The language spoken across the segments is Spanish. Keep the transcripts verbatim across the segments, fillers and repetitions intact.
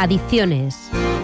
Adicciones.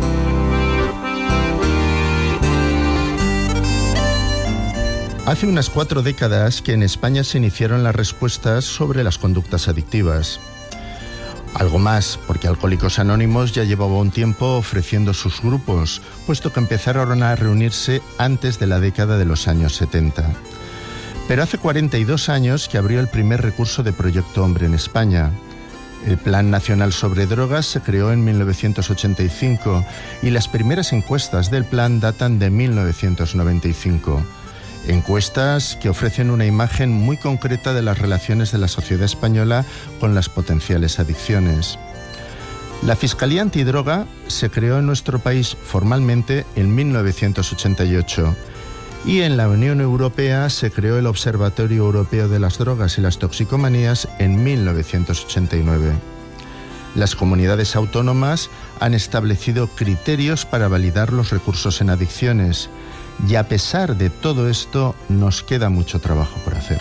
Hace unas cuatro décadas que en España se iniciaron las respuestas sobre las conductas adictivas. Algo más, porque Alcohólicos Anónimos ya llevaba un tiempo ofreciendo sus grupos, puesto que empezaron a reunirse antes de la década de los años setenta. Pero hace cuarenta y dos años que abrió el primer recurso de Proyecto Hombre en España. El Plan Nacional sobre Drogas se creó en mil novecientos ochenta y cinco y las primeras encuestas del plan datan de mil novecientos noventa y cinco. Encuestas que ofrecen una imagen muy concreta de las relaciones de la sociedad española con las potenciales adicciones. La Fiscalía Antidroga se creó en nuestro país formalmente en mil novecientos ochenta y ocho y en la Unión Europea se creó el Observatorio Europeo de las Drogas y las Toxicomanías en mil novecientos ochenta y nueve. Las comunidades autónomas han establecido criterios para validar los recursos en adicciones. Y a pesar de todo esto, nos queda mucho trabajo por hacer.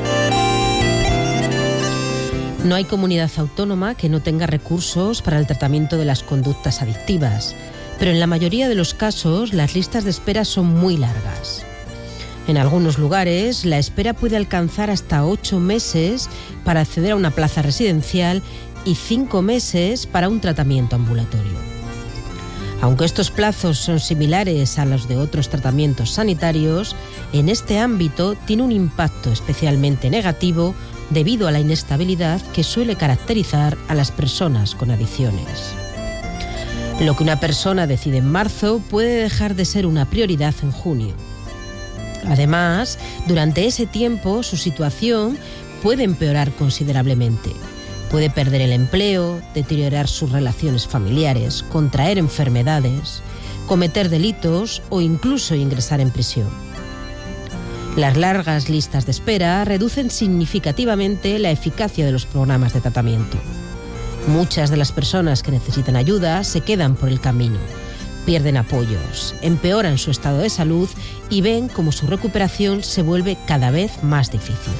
No hay comunidad autónoma que no tenga recursos para el tratamiento de las conductas adictivas, pero en la mayoría de los casos las listas de espera son muy largas. En algunos lugares, la espera puede alcanzar hasta ocho meses para acceder a una plaza residencial y cinco meses para un tratamiento ambulatorio. Aunque estos plazos son similares a los de otros tratamientos sanitarios, en este ámbito tiene un impacto especialmente negativo debido a la inestabilidad que suele caracterizar a las personas con adicciones. Lo que una persona decide en marzo puede dejar de ser una prioridad en junio. Además, durante ese tiempo su situación puede empeorar considerablemente. Puede perder el empleo, deteriorar sus relaciones familiares, contraer enfermedades, cometer delitos o incluso ingresar en prisión. Las largas listas de espera reducen significativamente la eficacia de los programas de tratamiento. Muchas de las personas que necesitan ayuda se quedan por el camino, pierden apoyos, empeoran su estado de salud y ven cómo su recuperación se vuelve cada vez más difícil.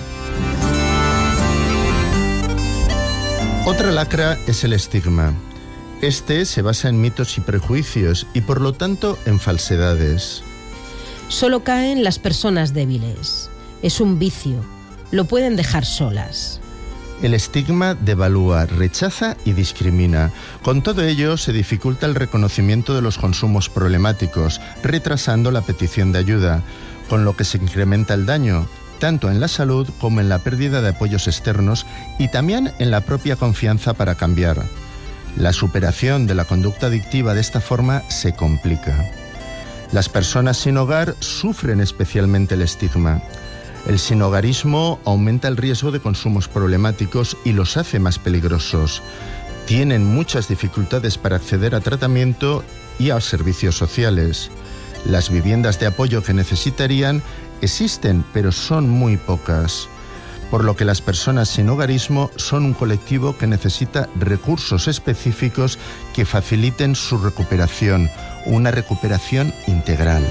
Otra lacra es el estigma. Este se basa en mitos y prejuicios y por lo tanto en falsedades. Solo caen las personas débiles. Es un vicio. Lo pueden dejar solas. El estigma devalúa, rechaza y discrimina. Con todo ello se dificulta el reconocimiento de los consumos problemáticos, retrasando la petición de ayuda, con lo que se incrementa el daño, tanto en la salud como en la pérdida de apoyos externos y también en la propia confianza para cambiar. La superación de la conducta adictiva de esta forma se complica. Las personas sin hogar sufren especialmente el estigma. El sinhogarismo aumenta el riesgo de consumos problemáticos y los hace más peligrosos. Tienen muchas dificultades para acceder a tratamiento y a servicios sociales. Las viviendas de apoyo que necesitarían existen, pero son muy pocas, por lo que las personas sin hogarismo son un colectivo que necesita recursos específicos que faciliten su recuperación, una recuperación integral.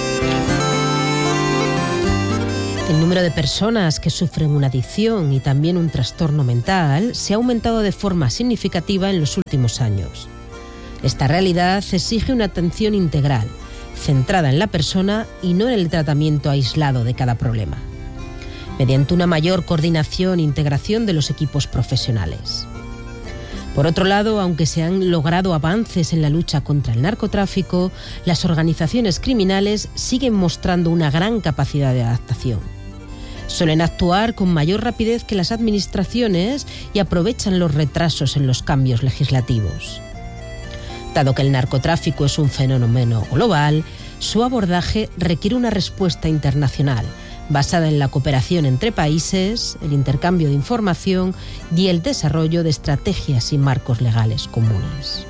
El número de personas que sufren una adicción y también un trastorno mental se ha aumentado de forma significativa en los últimos años. Esta realidad exige una atención integral, centrada en la persona y no en el tratamiento aislado de cada problema, mediante una mayor coordinación e integración de los equipos profesionales. Por otro lado, aunque se han logrado avances en la lucha contra el narcotráfico, las organizaciones criminales siguen mostrando una gran capacidad de adaptación. Suelen actuar con mayor rapidez que las administraciones y aprovechan los retrasos en los cambios legislativos. Dado que el narcotráfico es un fenómeno global, su abordaje requiere una respuesta internacional, basada en la cooperación entre países, el intercambio de información y el desarrollo de estrategias y marcos legales comunes.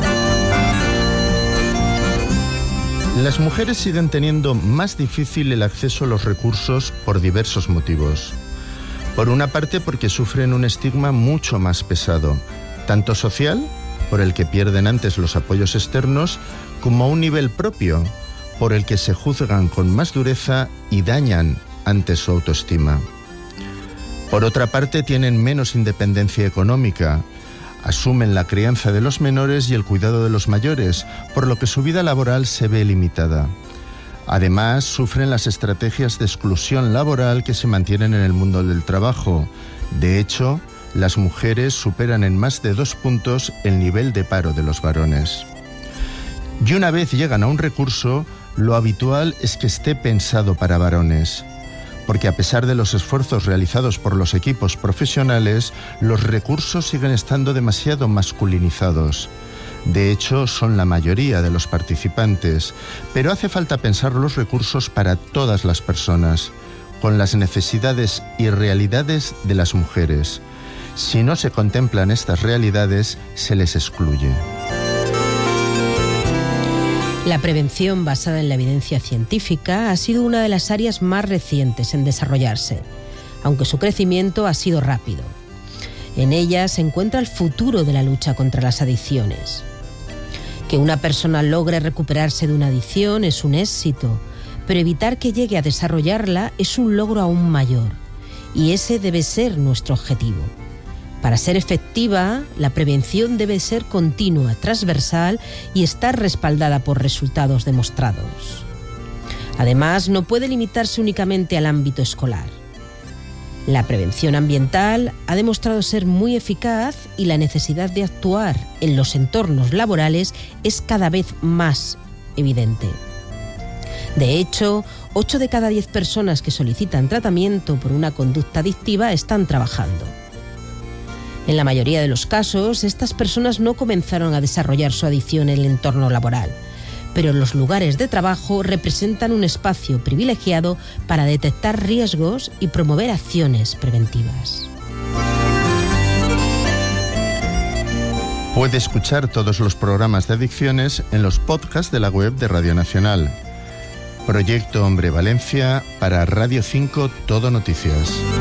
Las mujeres siguen teniendo más difícil el acceso a los recursos por diversos motivos. Por una parte, porque sufren un estigma mucho más pesado, tanto social, por el que pierden antes los apoyos externos, como a un nivel propio, por el que se juzgan con más dureza y dañan antes su autoestima. Por otra parte, tienen menos independencia económica, Asumen la crianza de los menores y el cuidado de los mayores, por lo que su vida laboral se ve limitada. Además, sufren las estrategias de exclusión laboral que se mantienen en el mundo del trabajo. De hecho, las mujeres superan en más de dos puntos el nivel de paro de los varones. Y una vez llegan a un recurso, lo habitual es que esté pensado para varones, porque a pesar de los esfuerzos realizados por los equipos profesionales, los recursos siguen estando demasiado masculinizados. De hecho, son la mayoría de los participantes, pero hace falta pensar los recursos para todas las personas, con las necesidades y realidades de las mujeres. Si no se contemplan estas realidades, se les excluye. La prevención basada en la evidencia científica ha sido una de las áreas más recientes en desarrollarse, aunque su crecimiento ha sido rápido. En ella se encuentra el futuro de la lucha contra las adicciones. Que una persona logre recuperarse de una adicción es un éxito, pero evitar que llegue a desarrollarla es un logro aún mayor, y ese debe ser nuestro objetivo. Para ser efectiva, la prevención debe ser continua, transversal y estar respaldada por resultados demostrados. Además, no puede limitarse únicamente al ámbito escolar. La prevención ambiental ha demostrado ser muy eficaz y la necesidad de actuar en los entornos laborales es cada vez más evidente. De hecho, ocho de cada diez personas que solicitan tratamiento por una conducta adictiva están trabajando. En la mayoría de los casos, estas personas no comenzaron a desarrollar su adicción en el entorno laboral, pero los lugares de trabajo representan un espacio privilegiado para detectar riesgos y promover acciones preventivas. Puede escuchar todos los programas de adicciones en los podcasts de la web de Radio Nacional. Proyecto Hombre Valencia para Radio cinco Todo Noticias.